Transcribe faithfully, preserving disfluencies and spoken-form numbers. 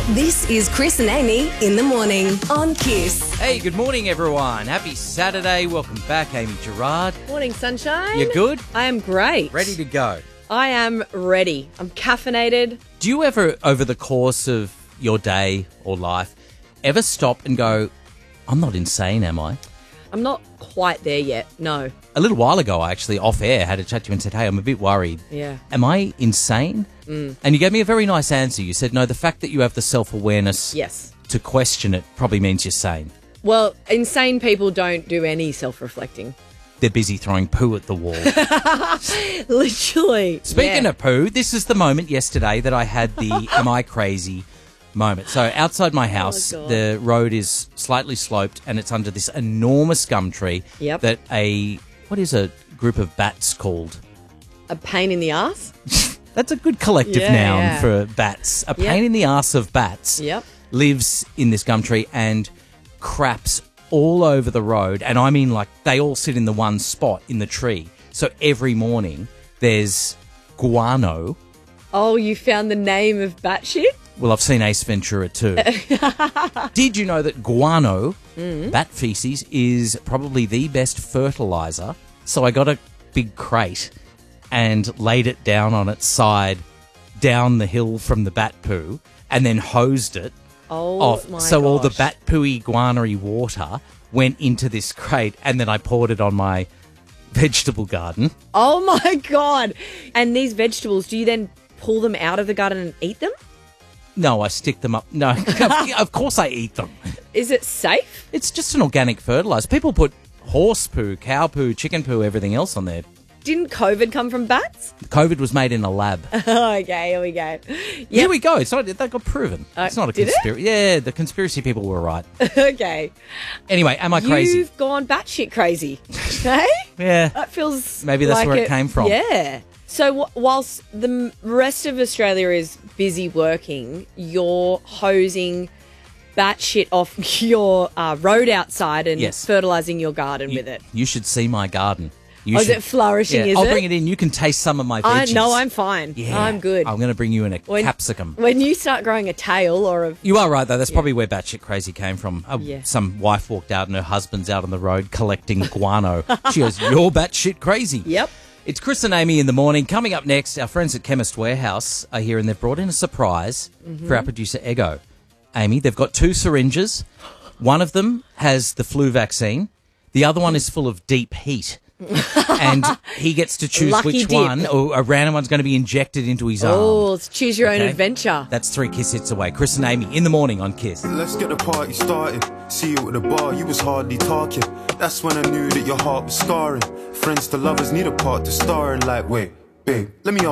This is Chris and Amy in the morning on Kiss. Hey, good morning, everyone. Happy Saturday. Welcome back, Amy Gerard. Morning, sunshine. You good? I am great. Ready to go? I am ready. I'm caffeinated. Do you ever, over the course of your day or life, ever stop and go, I'm not insane, am I? I'm not quite there yet, no. A little while ago, I actually, off air, had a chat to you and said, hey, I'm a bit worried. Yeah. Am I insane? Mm. And you gave me a very nice answer. You said, no, the fact that you have the self-awareness Yes. to question it probably means you're sane. Well, insane people don't do any self-reflecting. They're busy throwing poo at the wall. Literally. Speaking yeah. of poo, this is the moment yesterday that I had the am I crazy moment. So outside my house, God. the road is slightly sloped and it's under this enormous gum tree Yep. that a, what is a group of bats called? A pain in the ass? That's a good collective Yeah, noun yeah. for bats. A Yep. pain in the ass of bats Yep. lives in this gum tree and craps all over the road. And I mean, like, they all sit in the one spot in the tree. So every morning there's guano. Oh, you found the name of batshit? Well, I've seen Ace Ventura too. Did you know that guano, Mm. bat feces, is probably the best fertilizer? So I got a big crate and laid it down on its side down the hill from the bat poo and then hosed it Oh, off. my So all the gosh. bat pooey guanery water went into this crate and then I poured it on my vegetable garden. Oh, my God. And these vegetables, do you then pull them out of the garden and eat them? No, I stick them up. No, of- of course I eat them. Is it safe? It's just an organic fertilizer. People put horse poo, cow poo, chicken poo, everything else on there. Didn't COVID come from bats? COVID was made in a lab. Okay, here we go. Here Yep. we go. It's not, that got proven. Uh, it's not a did it? conspiracy. Yeah, the conspiracy people were right. Okay. Anyway, am I crazy? You've gone batshit crazy. Okay? Yeah. That feels Maybe that's like where it came from. Yeah. So wh- whilst the m- rest of Australia is busy working, you're hosing batshit off your uh, road outside and Yes. fertilising your garden You, with it. you should see my garden. You Oh, is should- it flourishing, Yeah, is I'll it? bring it in. You can taste some of my I, veggies. no, I'm fine. Yeah, I'm good. I'm going to bring you in a when, capsicum. When you start growing a tail or a... You are right, though. That's probably where batshit crazy came from. Uh, Yeah. Some wife walked out and her husband's out on the road collecting guano. She goes, you're batshit crazy. Yep. It's Chris and Amy in the morning. Coming up next, our friends at Chemist Warehouse are here and they've brought in a surprise Mm-hmm. for our producer, Ego. Amy, they've got two syringes. One of them has the flu vaccine. The other one is full of deep heat. And he gets to choose Lucky which dip. one, or a random one's going to be injected into his arm. Oh, let's choose your own Okay. adventure. That's three Kiss hits away. Chris and Amy in the morning on Kiss. Let's get the party started. See you at the bar, you was hardly talking. That's when I knew that your heart was scarring. Friends to lovers need a part to star in. Like, wait, babe, let me